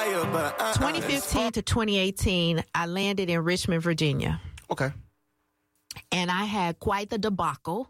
2015 to 2018, I landed in Richmond, Virginia. Okay. And I had quite the debacle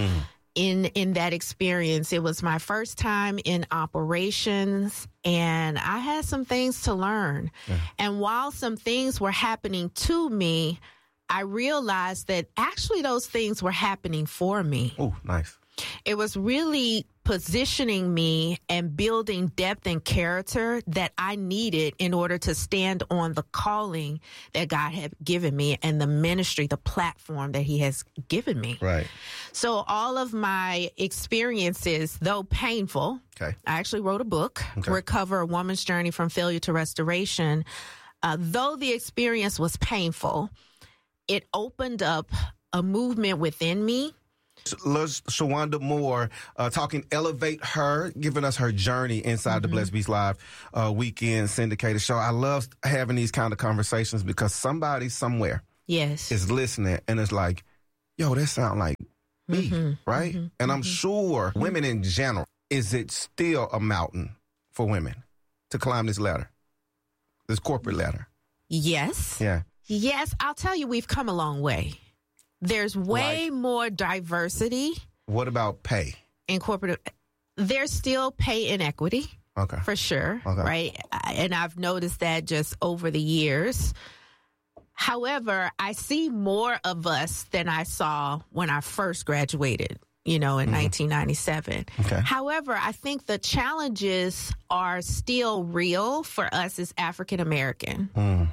in that experience. It was my first time in operations, and I had some things to learn. Yeah. And while some things were happening to me, I realized that actually those things were happening for me. Oh, nice. It was really positioning me and building depth and character that I needed in order to stand on the calling that God had given me and the ministry, the platform that he has given me. Right. So all of my experiences, though painful, I actually wrote a book, Recover: A Woman's Journey from Failure to Restoration. Though the experience was painful, it opened up a movement within me. Shawanda Moore talking Elevate Her, giving us her journey inside the Blessed Beast Live weekend syndicated show. I love having these kind of conversations because somebody somewhere is listening and it's like, yo, that sound like me, right? And I'm sure women in general, is it still a mountain for women to climb this ladder, this corporate ladder? Yes. Yeah. Yes, I'll tell you, we've come a long way. There's way more diversity. What about pay? In corporate, there's still pay inequity. Okay. For sure. Okay. Right. And I've noticed that just over the years. However, I see more of us than I saw when I first graduated, in 1997. Okay. However, I think the challenges are still real for us as African American.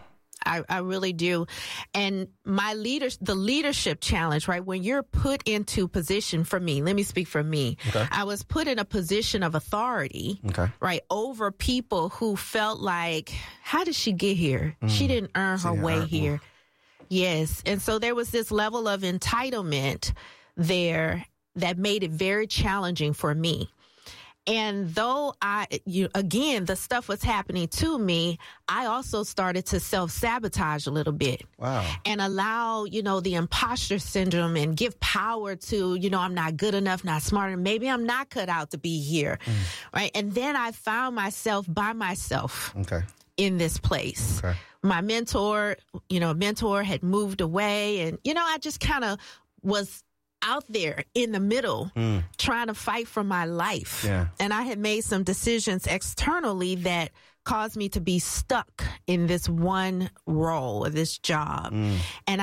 I really do. And the leadership challenge, right? When you're put into position, for me, let me speak for me. Okay. I was put in a position of authority, right? Over people who felt like, how did she get here? She didn't earn her way here. Yes. And so there was this level of entitlement there that made it very challenging for me. And though again, the stuff was happening to me, I also started to self-sabotage a little bit. Wow. And allow, the imposter syndrome and give power to, I'm not good enough, not smart enough. Maybe I'm not cut out to be here. Right. And then I found myself by myself in this place. Okay. My mentor had moved away and, I just kind of was out there in the middle trying to fight for my life. Yeah. And I had made some decisions externally that caused me to be stuck in this one role or this job. And